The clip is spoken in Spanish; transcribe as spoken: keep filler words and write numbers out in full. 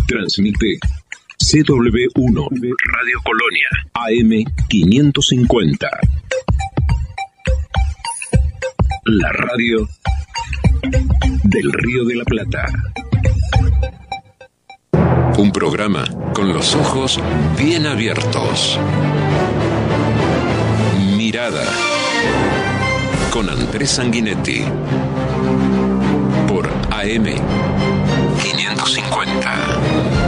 Transmite C W uno Radio Colonia A M quinientos cincuenta. La radio del Río de la Plata. Un programa con los ojos bien abiertos. Mirada con Andrés Sanguinetti por A M quinientos cincuenta.